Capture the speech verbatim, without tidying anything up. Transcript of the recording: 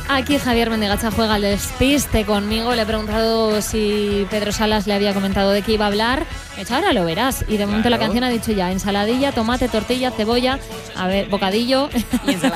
Aquí Javier Mendigacha juega al despiste conmigo. Le he preguntado si Pedro Salas le había comentado de qué iba a hablar. De hecho, ahora lo verás. Y de momento claro. La canción ha dicho ya ensaladilla, tomate, tortilla, cebolla, a ver, bocadillo. Y